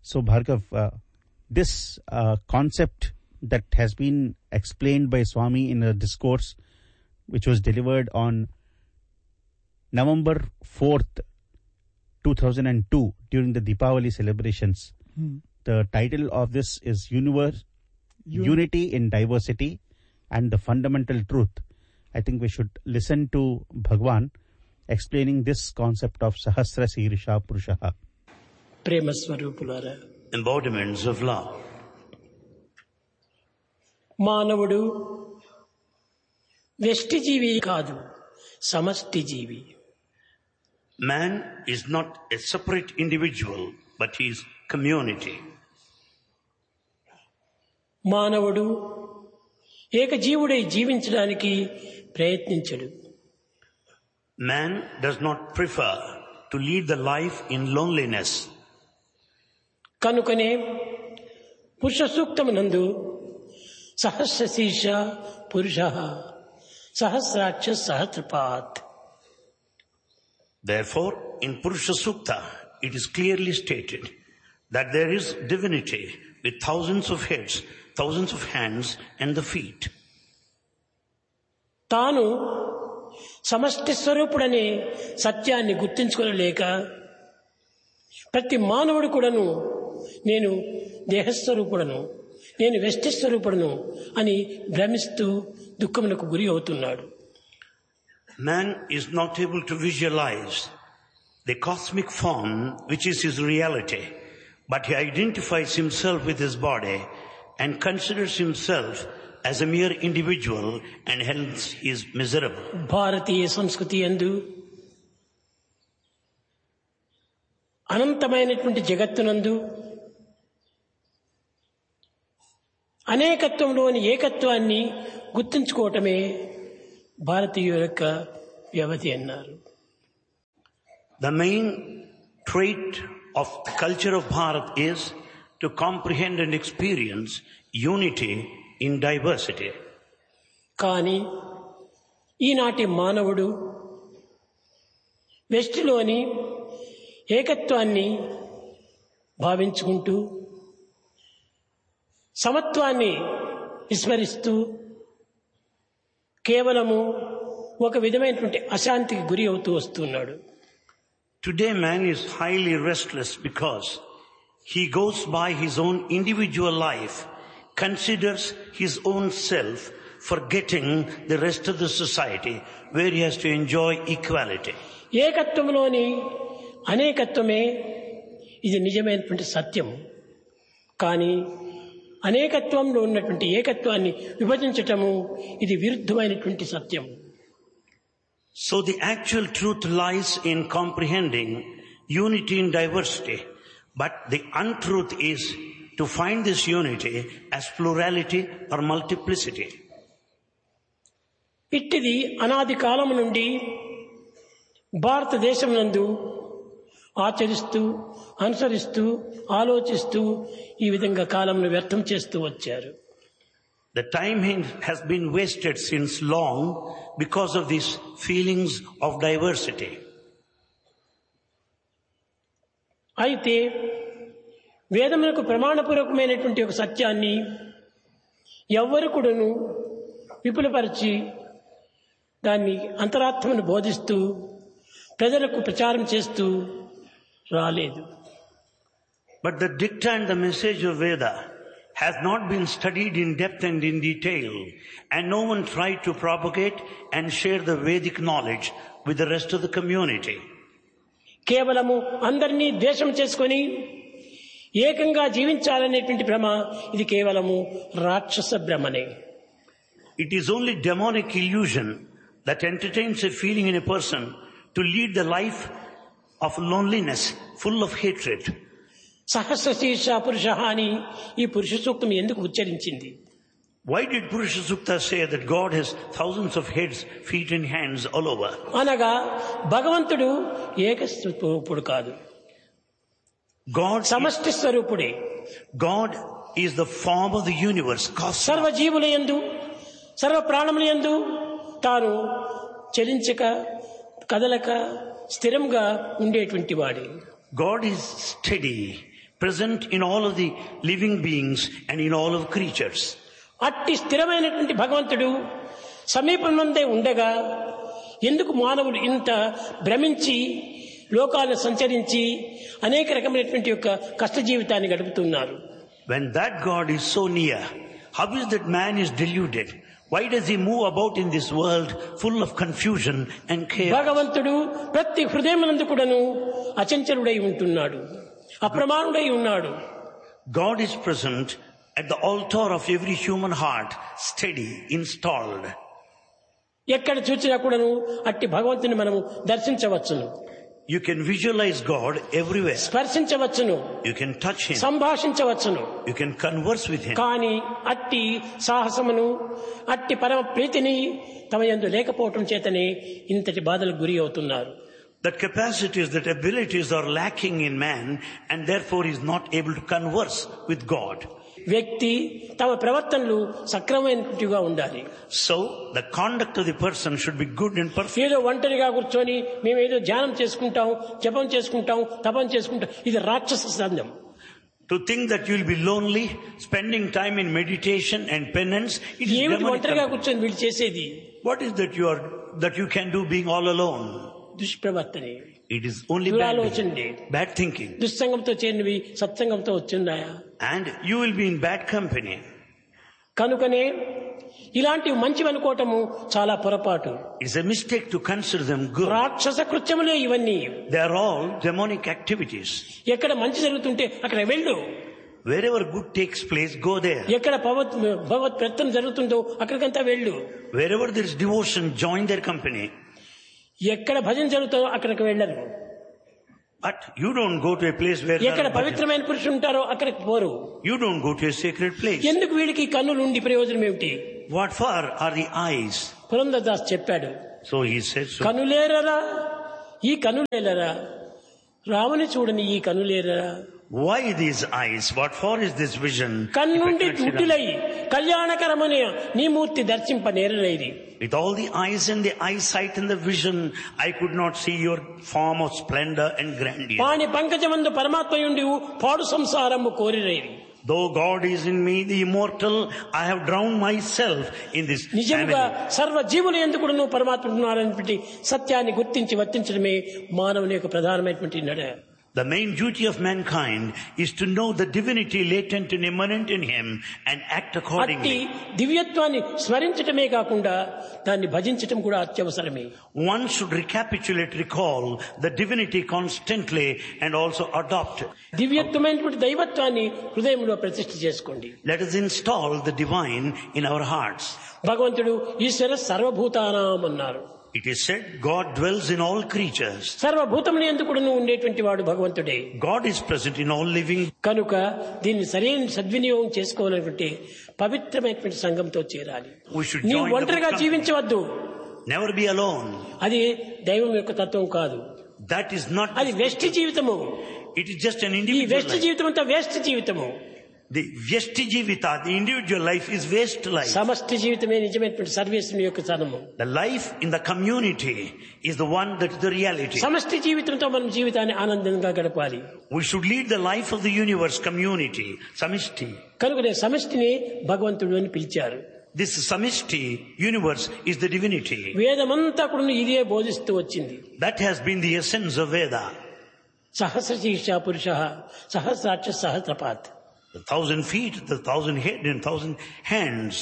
So, Bhargav, this concept that has been explained by Swami in a discourse which was delivered on November 4th, 2002 during the Deepavali celebrations. The title of this is Unity in Diversity and the Fundamental Truth. I think we should listen to Bhagwan explaining this concept of Sahasra Sirsha Purushaha. Prema Swarupulara. Embodiments of love. మానవుడు వ్యష్టి జీవి కాదు, సమష్టి జీవి. Man is not a separate individual, but he is community. మానవుడు ఏకజీవుడై జీవించడానికి ప్రయత్నించడు. Man does not prefer to lead the life in loneliness. కనుకనే పురుష సూక్తమునందు సహస్ర శీర్ష పురుషః సహస్రాక్ష సహస్రపాత్. Therefore, in Purusha Sukta, it is clearly stated that there is divinity with thousands of heads, thousands of hands and the feet. తాను సమష్టి స్వరూపుడనే సత్యాన్ని గుర్తించుకోలేక ప్రతి మానవుడు కూడాను నేను దేహస్వరూపుడను, నేను వ్యష్టి స్వరూపుడను అని భ్రమిస్తూ దుఃఖమునకు గురి అవుతున్నాడు. Man is not able to visualize the cosmic form which is his reality, but he identifies himself with his body and considers himself as a mere individual and hence he is miserable. భారతీయ సంస్కృతి యందు అనంతమైనటువంటి జగత్తునందు అనేకత్వంలోని ఏకత్వాన్ని గుర్తించుకోవటమే భారతీయుల యొక్క వ్యవధి అన్నారు. The main trait of the culture of Bharat is to comprehend and experience unity in diversity. కానీ ఈనాటి మానవుడు వెస్టిలోని ఏకత్వాన్ని భావించుకుంటూ సమత్వాన్ని విస్మరిస్తూ కేవలము ఒక విధమైనటువంటి అశాంతికి గురి అవుతూ వస్తున్నాడు. Today man is highly restless because he goes by his own individual life, considers his own self, forgetting the rest of the society where he has to enjoy equality. ఏకత్వంలోని అనేకత్వమే ఇది నిజమైనటువంటి సత్యం. కానీ అనేకత్వంలో ఉన్నటువంటి ఏకత్వాన్ని విభజించటము ఇది విరుద్ధమైనటువంటి సత్యం. So the actual truth lies in comprehending unity in diversity, but the untruth is to find this unity as plurality or multiplicity. ఇట్టిది అనాది కాలము నుండి భారతదేశం నందు ఆచరిస్తూ అనుసరిస్తూ ఆలోచిస్తూ ఈ విధంగా కాలంను వ్యర్థం చేస్తూ వచ్చారు. The time has been wasted since long because of these feelings of diversity. అయితే వేదములకు ప్రమాణపూర్వకమైనటువంటి ఒక సత్యాన్ని ఎవ్వరు కూడాను విపులపరిచి దాన్ని అంతరాత్మను బోధిస్తూ ప్రజలకు ప్రచారం చేస్తూ రాలేదు. But the dicta and the message of Veda has not been studied in depth and in detail, and no one tried to propagate and share the Vedic knowledge with the rest of the community. కేవలము అందరినీ ద్వేషం చేసుకొని ఏకంగా జీవించాలనేటువంటి భ్రమ ఇది కేవలము రాక్షస భ్రమనే. It is only demonic illusion that entertains a feeling in a person to lead the life of loneliness full of hatred. సహస్ర శీర్ష పురుషః అని ఈ పురుష సూక్తం ఎందుకు ఉచ్చరించింది? Why did Purusha Sukta say that God has thousands of heads, feet and hands all over? అనగా భగవంతుడు ఏకస్వరూపుడు కాదు, సమష్టి స్వరూపుడే. God is the form of the universe, cosmos. సర్వజీవుల యందు సర్వ ప్రాణముల యందు తాను చలించక కదలక స్థిరంగా ఉండేటువంటి వాడే. God is steady, present in all of the living beings and in all of creatures. అట్టి స్థిరమైనటువంటి భగవంతుడు సమీపంలోనే ఉండగా ఎందుకు మానవులు ఇంత భ్రమించి లోకాలను సంచరించి అనేక రకమైనటువంటి యొక్క కష్ట జీవితాన్ని గడుపుతున్నారు? When that God is so near, how is that man is deluded? Why does he move about in this world full of confusion and chaos? భగవంతుడు ప్రతి హృదయమునందు కూడాను అచంచలుడై ఉంటున్నాడు, అప్రమాణుడై ఉన్నాడు. God is present at the altar of every human heart, steady, installed. ఎక్కడ చూసినా కూడాను అట్టి భగవంతుని మనము దర్శించవచ్చును, You can visualize God everywhere. స్పర్శించవచ్చును, You can touch Him. సంభాషించవచ్చును. You can converse with Him. కానీ అట్టి సాహసమును అట్టి పరమ ప్రీతిని తమ యందు లేకపోవటం చేతనే ఇంతటి బాధలకు గురి అవుతున్నారు. That capacities, that abilities are lacking in man and therefore is not able to converse with God. వ్యక్తి తమ ప్రవర్తనలు సక్రమమైనట్టుగా ఉండాలి. So the conduct of the person should be good and perfect. ఏదో ఒంటరిగా కూర్చొని మేమేదో ధ్యానం చేసుకుంటాం, జపం చేసుకుంటాం, తపం చేసుకుంటాం, ఇది రాక్షస సందం. To think that you will be lonely, spending time in meditation and penance, it is ఏమిటి demonic. ఒంటరిగా కూర్చొని వీళ్ళు చేసేది? What is that you can do being all alone? దుష్ప్రవర్తనే, It is only bad దురాలోచనలే, bad thinking. దుస్సంగంతో చేరినవి సత్సంగంతో వచ్చిన్నాయా? And you will be in bad company. కనుకనే ఇలాంటివి మంచివి అనుకోవటము చాలా పొరపాటు. It's a mistake to consider them good. రాక్షస కృత్యములే ఇవన్నీ. They are all demonic activities. ఎక్కడ మంచి జరుగుతుంటే అక్కడ వెళ్ళు, Wherever good takes place, go there. ఎక్కడ భగవత్ ప్రయత్నం జరుగుతుందో అక్కడికంతా వెళ్ళు. Wherever there is devotion, join their company. ఎక్కడ భజన జరుగుతుందో అక్కడికి వెళ్ళరు. But you don't go to a place where there ఎక్కడ are bhajans. పవిత్రమైన పురుషులు ఉంటారో అక్కడికి పోరు. You don't go to a sacred place. ఎందుకు వీడికి కన్నులు ఉండి ప్రయోజనం ఏమిటి? What for are the eyes? Purandara Das చెప్పాడు, So he said so. కనులేరరా ఈ కనులేరరా, రాముని చూడని ఈ కనులేరరా. Why these eyes? What for is this vision? కన్నుండి గుడ్డిలై కళ్యాణకరమని నీ మూర్తి దర్శింప నేరలేది. With all the eyes and the eyesight and the vision, I could not see your form of splendor and grandeur. వాని పంకజమందు పరమాత్మయుండి పాడు సంసారము కోరిరేది. Though God is in me, the immortal, I have drowned myself in this నిజముగా family. సర్వ జీవులు ఎందుకు నువ్వు పరమాత్మ ఉన్నారనేటువంటి సత్యాన్ని గుర్తించి వర్తించడమే మానవుని యొక్క ప్రధానమైనటువంటి నడ. The main duty of mankind is to know the divinity latent and immanent in him and act అట్టి accordingly. దివ్యత్వాన్ని స్మరించటమే కాకుండా దాన్ని భజించటం కూడా అత్యవసరమే. One should recall the divinity constantly and also adopt. దివ్యత్వమైనటువంటి దైవత్వాన్ని హృదయంలో ప్రతిష్ఠ చేసుకోండి. Let us install the divine in our hearts. భగవంతుడు ఈశ్వర సర్వభూతానాం అన్నారు. It is said God dwells in all creatures. సర్వభూతములు ఎందుకు ఉండేటువంటి వాడు భగవంతుడే. God is present in all living. కనుక దీన్ని సరైన సద్వినియోగం చేసుకోవాలనుకుంటే పవిత్రమైనటువంటి సంఘంతో చేరాలి. We should నీవు join the ఒంటరిగా company. జీవించవద్దు. Never be alone. అది దైవం యొక్క తత్వం కాదు. That is not. అది వెష్టి జీవితము. It is just an ఈ individual వెష్టి life. జీవితం అంతా వేస్ట్ జీవితము. The vyashti jivita, the individual life is waste life. సమష్టి జీవితమే నిజమైనటువంటి సర్వేశ్వరుని యొక్క స్థానము. The life in the community is the one that is the reality. సమష్టి జీవితంతో మనం జీవితాన్ని ఆనందంగా గడపాలి. We should lead the life of the universe community, samishti. కనుకనే సమష్టిని భగవంతుడు అని పిలిచారు. This samishti universe is the divinity. వేదమంతా కూడా ఇదే బోధిస్తూ వచ్చింది. That has been the essence of Veda. సహస్రశీర్ష పురుష సహస్రాక్ష సహస్రపాత్. The 1,000 feet, the 1,000 head and 1,000 hands.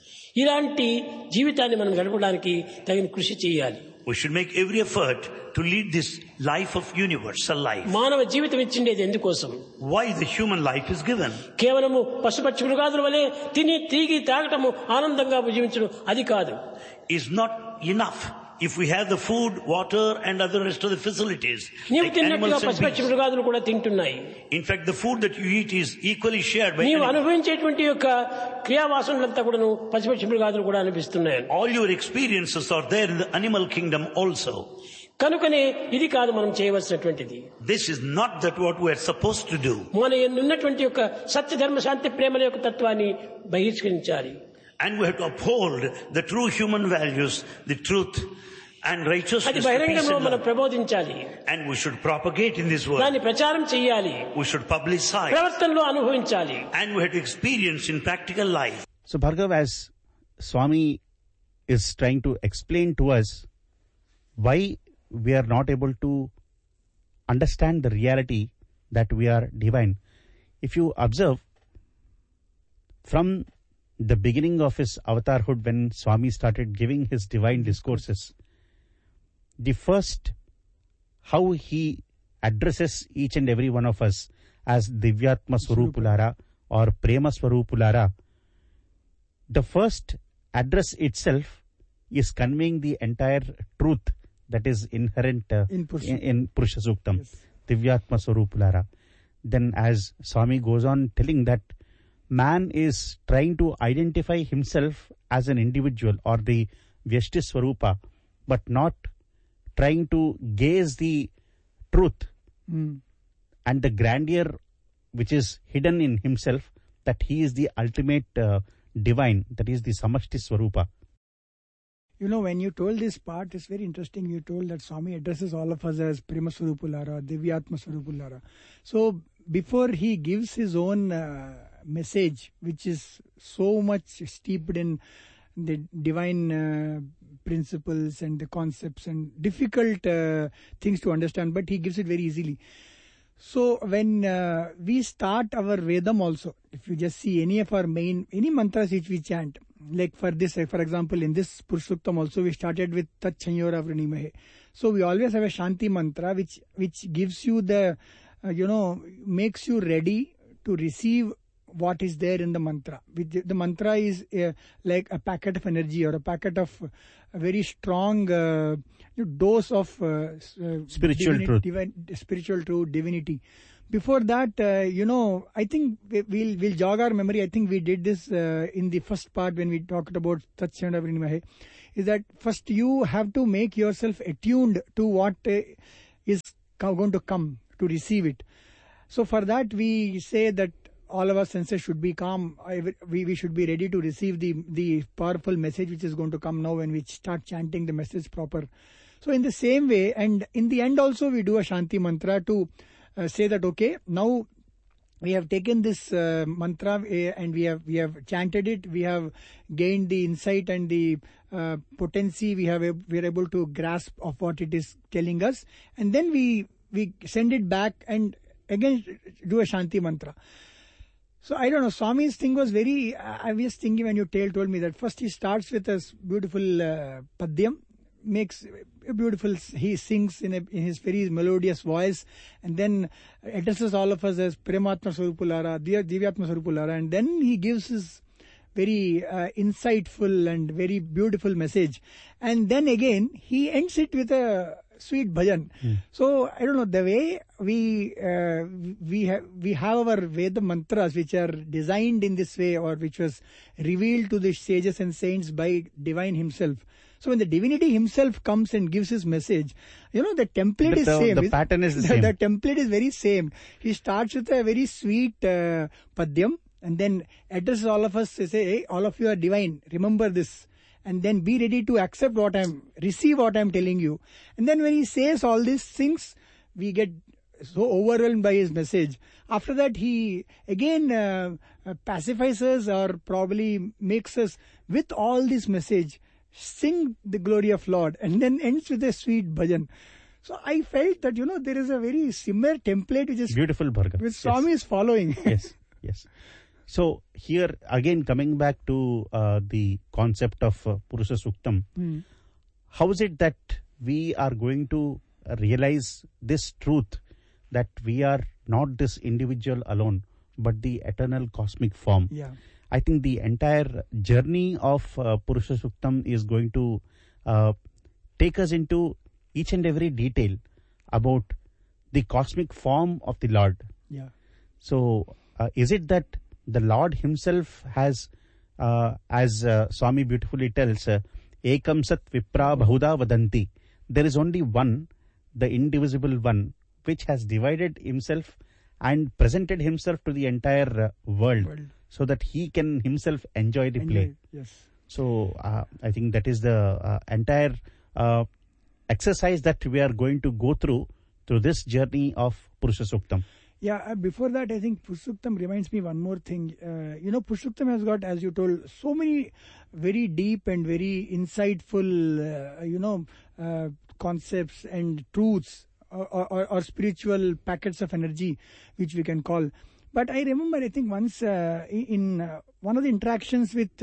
ఇలాంటి జీవితాన్ని మనం గడపడానికి తగిన కృషి చేయాలి. We should make every effort to lead this life of universal life. మానవ జీవితం ఇచ్చిండేది ఎందుకోసం? Why the human life is given? కేవలము పశుపక్షి మృగాదుల వలె తిని తిరిగి తాగటము ఆనందంగా జీవించడం అది కాదు. Is not enough if we have the food, water and other rest of the facilities. నీవు Like తిన్నట్టుగా animals and పశుపక్షి beasts. మృగాదులు కూడా తింటున్నాయి. In fact, the food that you eat is equally shared by నీవు animals. అనుభవించేటువంటి యొక్క క్రియావాసనలంతా కూడాను పశుపక్షి మృగాదులు కూడా అనిపిస్తున్నాయి. All your experiences are there in the animal kingdom also. కనుకనే ఇది కాదు మనం చేయవలసినటువంటిది. This is not that what we are supposed to do. మన ఉన్నటువంటి యొక్క సత్య ధర్మ శాంతి ప్రేమల యొక్క తత్వాన్ని బహిష్కరించాలి. And we have to uphold the true human values, the truth and అది righteousness to peace బహిరంగంలో and మనం love. ప్రబోధించాలి. And we should propagate in this world. దాన్ని ప్రచారం చేయాలి, We should publicize. ప్రవర్తనలో అనుభవించాలి. And we have to experience in practical life. So Bhargav, as Swami is trying to explain to us why we are not able to understand the reality that we are divine. If you observe from the beginning of his avatarhood, when Swami started giving his divine discourses, the first, how he addresses each and every one of us as Divyatma Swarupulara or Prema Swarupulara, the first address itself is conveying the entire truth that is inherent in Purusha Suktam, yes. Divyatma Swarupulara. Then as Swami goes on telling that man is trying to identify himself as an individual or the Vyashti Swarupa, but not trying to gaze the truth and the grandeur which is hidden in himself, that he is the ultimate divine, that is the Samashti Swarupa. You know, when you told this part, it's very interesting. You told that Swami addresses all of us as Prema Swarupulara, Divyatma Swarupulara. So before he gives his own message, which is so much steeped in the divine principles and the concepts and difficult things to understand, but he gives it very easily. So when we start our Vedam also, if you just see any of our any mantras which we chant, like for this, for example, in this Purushottam also, we started with Tat Chanyora Vranimahe. So we always have a Shanti mantra which gives you the, makes you ready to receive what is there in the mantra. The mantra is like a packet of energy or a packet of a very strong dose of spiritual truth, spiritual truth, divinity. Before that, I think we'll jog our memory. I think we did this in the first part when we talked about Tat Chanyora Vranimahe. Is that first you have to make yourself attuned to what is going to come, to receive it. So for that we say that all of our senses should be calm. We should be ready to receive the powerful message which is going to come now when we start chanting the message proper. So in the same way, and in the end also we do a Shanti mantra to say that, okay, now we have taken this mantra and we have chanted it. We have gained the insight and the potency. We are able to grasp of what it is telling us, and then we send it back and again do a Shanti mantra. So I don't know, Swami's thing was very, I was thinking when you told me that first he starts with a beautiful padyam, makes a beautiful, he sings in his very melodious voice, and then addresses all of us as Prematma Swarupulara, Divyatma Swarupulara, and then he gives his very insightful and very beautiful message. And then again, he ends it with a sweet bhajan. So I don't know, the way we have our Veda mantras which are designed in this way, or which was revealed to the sages and saints by divine himself. So when the divinity himself comes and gives his message, the template is same. The pattern is the same. The template is very same. He starts with a very sweet padyam and then addresses all of us, say, hey, all of you are divine, remember this. And then be ready to accept receive what I'm telling you. And then when he says all these things, we get so overwhelmed by his message. After that, he again pacifies us, or probably makes us, with all this message, sing the glory of Lord, and then ends with a sweet bhajan. So I felt that, there is a very similar template which is beautiful, Bhargav, which Swami is following. Yes. So here again, coming back to the concept of Purusha Suktam, how is it that we are going to realize this truth, that we are not this individual alone, but the eternal cosmic form? Yeah. I think the entire journey of Purusha Suktam is going to take us into each and every detail about the cosmic form of the Lord. Yeah. So is it that the Lord himself has, as Swami beautifully tells, Ekam Sat Vipra Bahuda Vadanti, there is only one, the indivisible one, which has divided himself and presented himself to the entire world, so that he can himself enjoy the play. Yes. So I think that is the entire exercise that we are going to go through this journey of Purusha Suktam. Yeah, before that, I think Purushottam reminds me one more thing. Purushottam has got, as you told, so many very deep and very insightful, concepts and truths or spiritual packets of energy, which we can call. But I remember, I think once in one of the interactions with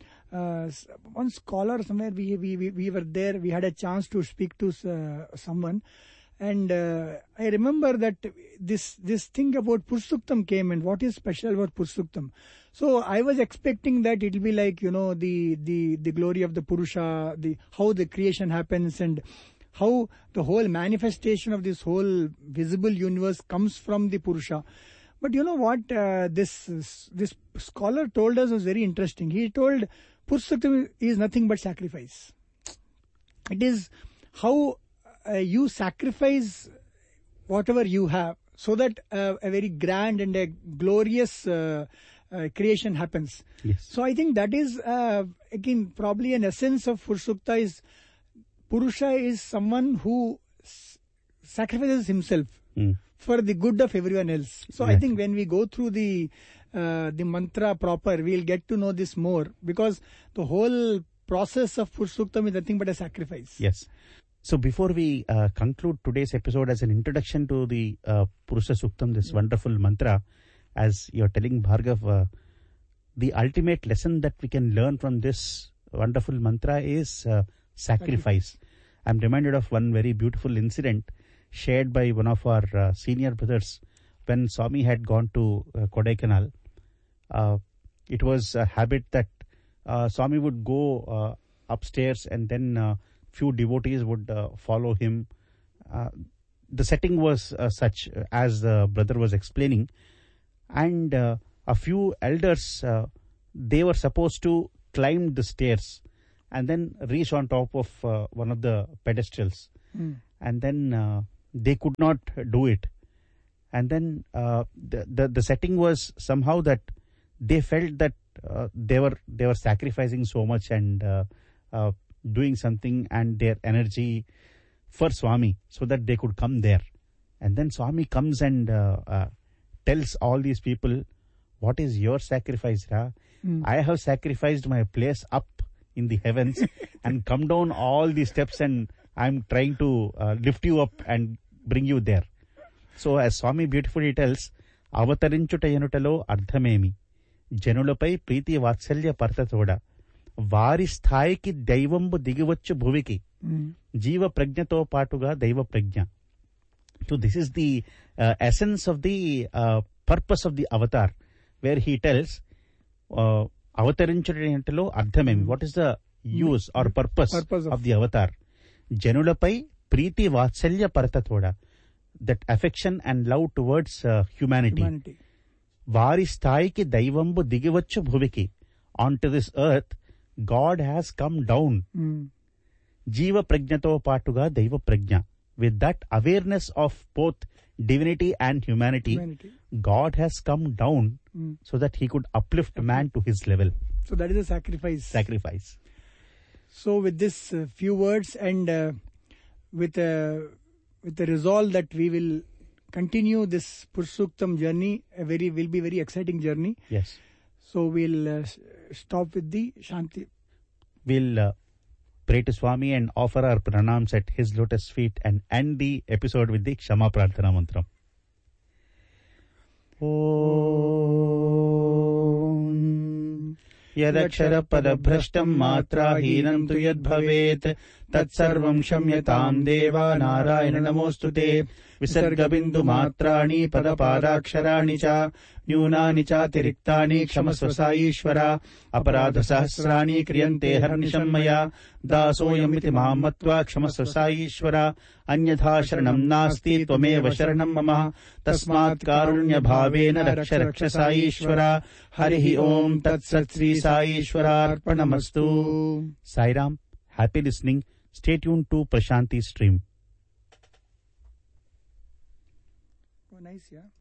one scholar somewhere, we were there, we had a chance to speak to someone. And I remember that this thing about Purushottam came, and what is special about Purushottam. So I was expecting that it will be like, the glory of the Purusha, how the creation happens, and how the whole manifestation of this whole visible universe comes from the Purusha. But you know what this scholar told us was very interesting. He told Purushottam is nothing but sacrifice. It is how you sacrifice whatever you have so that a very grand and a glorious creation happens. Yes. So I think that is again probably an essence of Purushottam is Purusha is someone who sacrifices himself for the good of everyone else. So I think when we go through the mantra proper, we'll get to know this more, because the whole process of Purushottam is nothing but a sacrifice. Yes. So before we conclude today's episode, as an introduction to the Purusha Suktam, this wonderful mantra, as you're telling Bhargav, the ultimate lesson that we can learn from this wonderful mantra is sacrifice. I'm reminded of one very beautiful incident shared by one of our senior brothers when Swami had gone to Kodaikanal. It was a habit that Swami would go upstairs, and then few devotees would follow him. The setting was such as the brother was explaining, and a few elders, they were supposed to climb the stairs and then reach on top of one of the pedestals, and then they could not do it. And then the setting was somehow that they felt that they were sacrificing so much and doing something and their energy for Swami so that they could come there. And then Swami comes and tells all these people, what is your sacrifice, Ra? I have sacrificed my place up in the heavens and come down all the steps, and I'm trying to lift you up and bring you there. So as Swami beautifully tells, avatarinchutayanutalo ardhamemi janulapai preeti vatsalya partatoda వారి స్థాయికి దైవంబు దిగివచ్చు భువికి జీవ ప్రజ్ఞతో పాటుగా దైవ ప్రజ్ఞ. So this is the essence of the purpose of the avatar, where he tells అవతరించుటలో అర్థమేమి, what is the use or purpose of the avatar. జనులపై Preethi Vatsalya పరతతోడ, that affection and love towards humanity. వారి స్థాయికి దైవంబు దిగివచ్చు భువికి, onto this earth God has come down. Jiva prajnato patuga daiva prajna. With that awareness of both divinity and humanity, God has come down so that he could uplift man to his level. So that is a sacrifice. So with this few words and with the resolve that we will continue this Purushottam journey, will be very exciting journey. Yes. So we'll stop with the Shanti. We'll pray to Swami and offer our pranams at his lotus feet and end the episode with the Kshama Prarthana Mantram. Om Yadakshara Padabhrashtam Matra Heenam Tu Yad Bhavet Tat Sarvam Shamyatam Deva Narayana Namostute Visarga Bindu Matrani Padapadaksharaani Cha Nyunani Cha Tiriktani Kshamasva Ishvara Aparadha Sahasrani Kriyante Harnisham Maya Dasoyamiti Mahamatva Kshamasva Ishvara Anyatha Sharanam Nasti Tvameva Sharanam Mama Tasmat Karunya Bhavena Raksha Rakshasa Ishvara Harihi Om Tat Sat Sri Sai Ishvara Arpanamastu. Sai Ram, happy listening. Stay tuned to Prashanti Stream. Oh, nice, yeah.